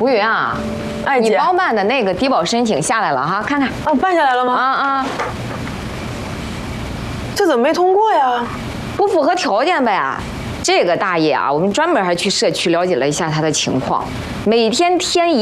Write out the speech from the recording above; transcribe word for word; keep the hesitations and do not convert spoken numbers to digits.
吴云啊， 哎， 你包办的那个低保申请下来了哈，看看。 啊，办下来了吗？ 啊啊， 这怎么没通过呀？ 不符合条件呗。这个大爷啊，我们专门还去社区了解了一下他的情况，每天填一。